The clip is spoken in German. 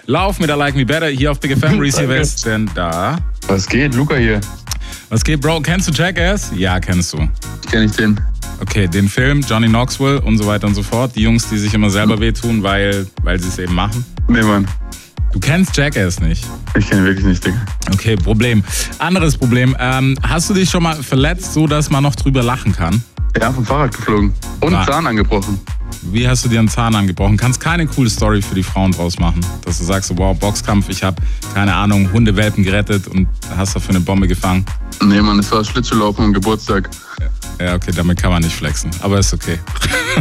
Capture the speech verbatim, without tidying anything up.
Lauf mit der Like Me Better hier auf Big F M. Reese, wer ist denn da? Was geht? Luca hier. Was geht, Bro? Kennst du Jackass? Ja, kennst du. Kenn ich den. Okay, den Film, Johnny Knoxville und so weiter und so fort. Die Jungs, die sich immer selber wehtun, weil, weil sie es eben machen. Nee, Mann. Du kennst Jackass nicht? Ich kenne wirklich nicht, Digga. Okay, Problem. Anderes Problem. Ähm, hast du dich schon mal verletzt, so dass man noch drüber lachen kann? Ja, vom Fahrrad geflogen. Und Ah. Zahn angebrochen. Wie hast du dir einen Zahn angebrochen? Kannst keine coole Story für die Frauen draus machen. Dass du sagst, wow, Boxkampf, ich habe, keine Ahnung, Hundewelpen gerettet und hast dafür eine Bombe gefangen. Nee, Mann, es war Schlittschuhlaufen am Geburtstag. Ja, okay, damit kann man nicht flexen. Aber ist okay.